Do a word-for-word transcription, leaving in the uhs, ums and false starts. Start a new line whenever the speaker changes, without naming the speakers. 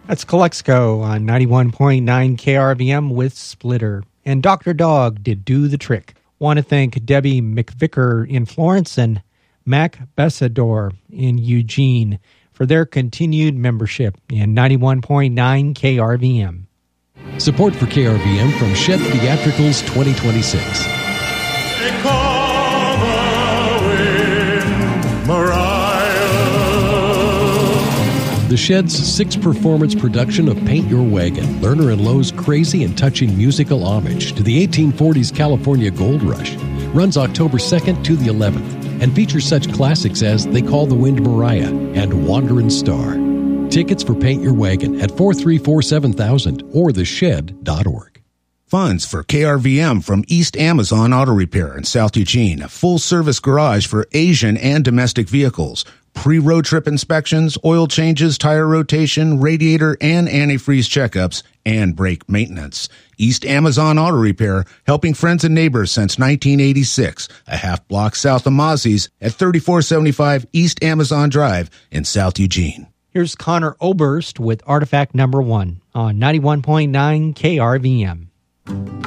That's Calexico on ninety-one point nine K R V M with Splitter. And Doctor Dog did Do the Trick. Want to thank Debbie McVicker in Florence and Mac Bessador in Eugene for their continued membership in ninety-one point nine K R V M.
Support for K R V M from Shed Theatricals twenty twenty-six. The Shed's six-performance production of Paint Your Wagon, Lerner and Lowe's crazy and touching musical homage to the eighteen forties California Gold Rush, runs October second to the eleventh and features such classics as They Call the Wind Mariah and Wanderin' Star. Tickets for Paint Your Wagon at four three four seven thousand or the shed dot org.
Funds for K R V M from East Amazon Auto Repair in South Eugene, a full-service garage for Asian and domestic vehicles. Pre-road trip inspections, oil changes, tire rotation, radiator and antifreeze checkups, and brake maintenance. East Amazon Auto Repair, helping friends and neighbors since nineteen eighty-six, a half block south of Mozzie's at thirty-four seventy-five East Amazon Drive in South Eugene.
Here's Connor Oberst with Artifact Number One on ninety-one point nine K R V M.